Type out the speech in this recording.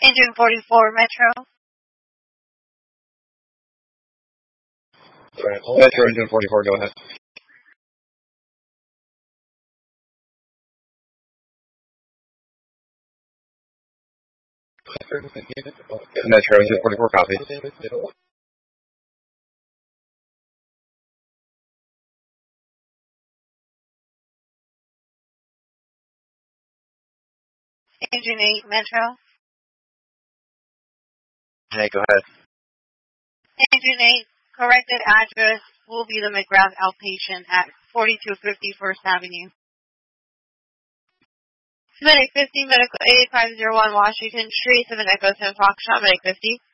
Engine 44 Metro. Metro Engine 44, go ahead. Metro Engine 44, copy. Engine 8 Metro. Hey, go ahead. Engine 8, corrected address will be the McGrath Outpatient at 4250 First Avenue. Medic 50, Medical 8501 Washington Street, 7 Echo 10 Foxtrot, Medic 50.